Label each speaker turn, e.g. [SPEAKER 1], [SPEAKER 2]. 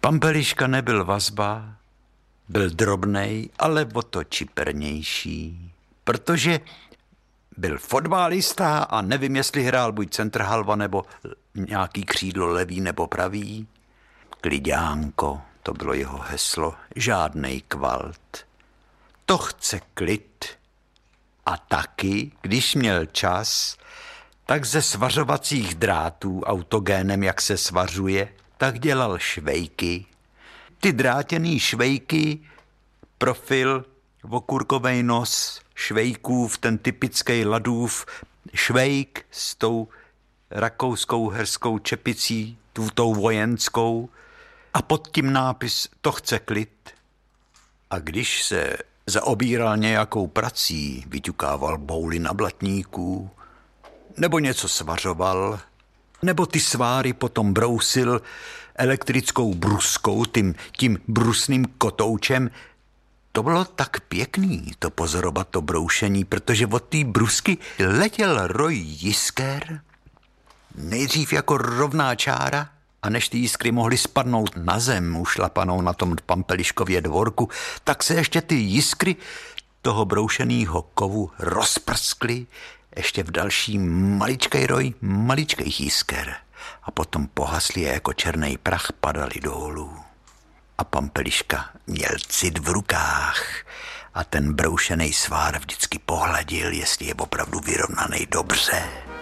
[SPEAKER 1] Pampeliška nebyl vazba, byl drobnej, ale o to čipernější, protože byl fotbalista a nevím, jestli hrál buď centrhalva nebo nějaký křídlo levý nebo pravý. Klidňánko, to bylo jeho heslo, žádnej kvalt. To chce klid. A taky, když měl čas, tak ze svařovacích drátů autogénem, jak se svařuje, tak dělal švejky. Ty drátěný švejky, profil, okurkovej nos, švejkův, ten typický ladův švejk s tou rakouskou herskou čepicí, tou vojenskou, a pod tím nápis to chce klid. A když se zaobíral nějakou prací, vyťukával bouly na blatníků, nebo něco svařoval, nebo ty sváry potom brousil elektrickou bruskou, tím brusným kotoučem. To bylo tak pěkný, to pozorovat, to broušení, protože od té brusky letěl roj jisker, nejdřív jako rovná čára, a než ty jiskry mohly spadnout na zem ušlapanou na tom Pampeliškově dvorku, tak se ještě ty jiskry toho broušenýho kovu rozprskly ještě v další maličkej roj maličkých jisker a potom pohasli a jako černý prach padali dolů. A Pampeliška měl cit v rukách a ten broušený svár vždycky pohladil, jestli je opravdu vyrovnaný dobře.